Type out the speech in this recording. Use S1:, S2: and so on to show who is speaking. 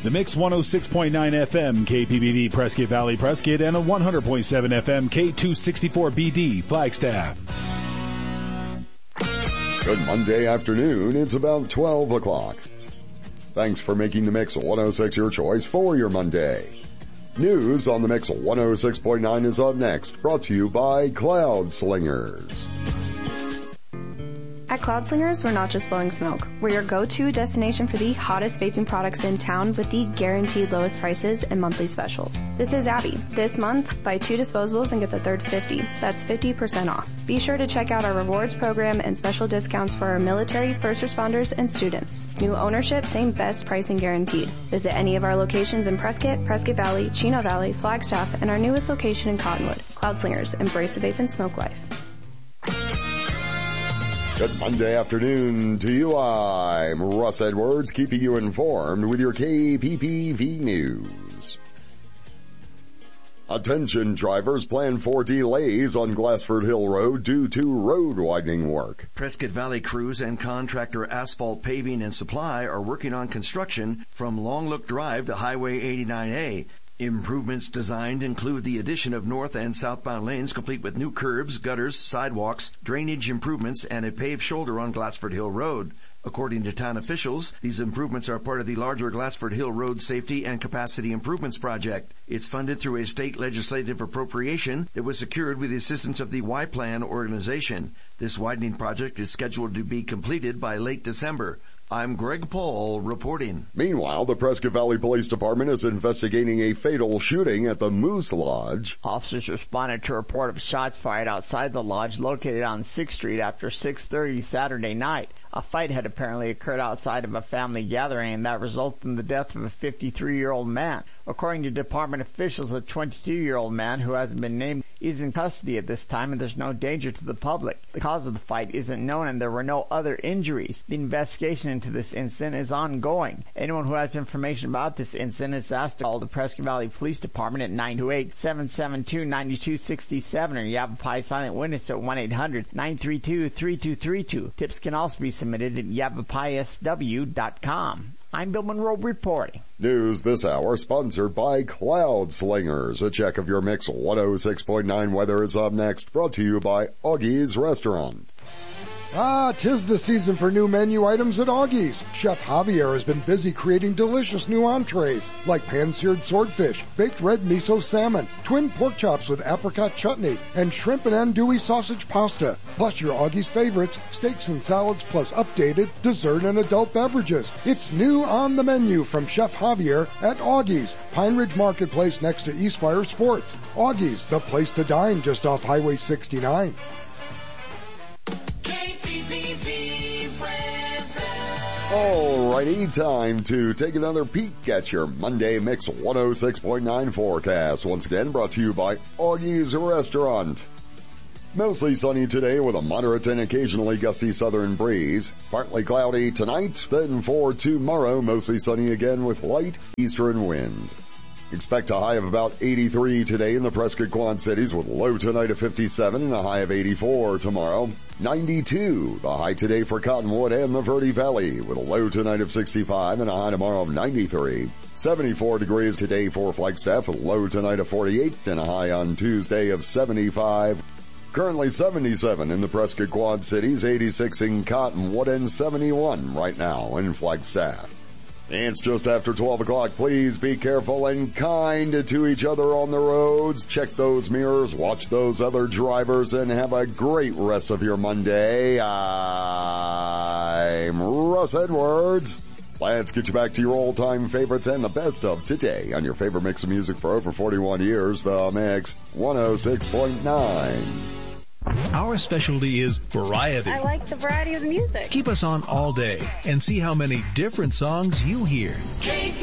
S1: The Mix 106.9 FM KPBV Prescott Valley Prescott and a 100.7 FM K264BD Flagstaff.
S2: Good Monday afternoon. It's about 12 o'clock. Thanks for making the Mix 106 your choice for your Monday. News on the Mix 106.9 is up next, brought to you by Cloud Slingers.
S3: At Cloud Slingers, we're not just blowing smoke. We're your go-to destination for the hottest vaping products in town with the guaranteed lowest prices and monthly specials. This is Abby. This month, buy 2 disposables and get the third 50. That's 50% off. Be sure to check out our rewards program and special discounts for our military, first responders, and students. New ownership, same best pricing guaranteed. Visit any of our locations in Prescott, Prescott Valley, Chino Valley, Flagstaff, and our newest location in Cottonwood. Cloud Slingers, embrace the vape and smoke life.
S2: Good Monday afternoon to you. I'm Russ Edwards, keeping you informed with your KPPV News. Attention drivers, plan for delays on Glassford Hill Road due to road widening work.
S4: Prescott Valley Crews and contractor Asphalt Paving and Supply are working on construction from Long Look Drive to Highway 89A. Improvements designed include the addition of north and southbound lanes complete with new curbs, gutters, sidewalks, drainage improvements, and a paved shoulder on Glassford Hill Road. According to town officials, these improvements are part of the larger Glassford Hill Road Safety and Capacity Improvements Project. It's funded through a state legislative appropriation that was secured with the assistance of the Y-Plan organization. This widening project is scheduled to be completed by late December. I'm Greg Paul reporting.
S2: Meanwhile, the Prescott Valley Police Department is investigating a fatal shooting at the Moose Lodge.
S5: Officers responded to a report of shots fired outside the lodge located on 6th Street after 6:30 Saturday night. A fight had apparently occurred outside of a family gathering, and that resulted in the death of a 53-year-old man. According to department officials, a 22-year-old man who hasn't been named is in custody at this time, and there's no danger to the public. The cause of the fight isn't known, and there were no other injuries. The investigation into this incident is ongoing. Anyone who has information about this incident is asked to call the Prescott Valley Police Department at 928-772-9267 or Yavapai Silent Witness at 1-800-932-3232. Tips can also be submitted at yavapaisw.com. I'm Bill Monroe reporting.
S2: News this hour sponsored by Cloud Slingers. A check of your Mix 106.9 weather is up next, brought to you by Augie's Restaurant.
S6: 'Tis the season for new menu items at Augie's. Chef Javier has been busy creating delicious new entrees like pan-seared swordfish, baked red miso salmon, twin pork chops with apricot chutney, and shrimp and andouille sausage pasta. Plus your Augie's favorites, steaks and salads, plus updated dessert and adult beverages. It's new on the menu from Chef Javier at Augie's, Pine Ridge Marketplace next to Eastfire Sports. Augie's, the place to dine just off Highway 69.
S2: Alrighty, time to take another peek at your Monday Mix 106.9 forecast. Once again, brought to you by Augie's Restaurant. Mostly sunny today with a moderate and occasionally gusty southern breeze. Partly cloudy tonight, then for tomorrow, mostly sunny again with light eastern winds. Expect a high of about 83 today in the Prescott Quad Cities with low tonight of 57 and a high of 84 tomorrow. 92, the high today for Cottonwood and the Verde Valley with a low tonight of 65 and a high tomorrow of 93. 74 degrees today for Flagstaff with a low tonight of 48 and a high on Tuesday of 75. Currently 77 in the Prescott Quad Cities, 86 in Cottonwood, and 71 right now in Flagstaff. It's just after 12 o'clock. Please be careful and kind to each other on the roads. Check those mirrors, watch those other drivers, and have a great rest of your Monday. I'm Russ Edwards. Let's get you back to your all-time favorites and the best of today on your favorite mix of music for over 41 years, The Mix 106.9.
S1: Our specialty is variety.
S7: I like the variety of the music.
S1: Keep us on all day and see how many different songs you hear.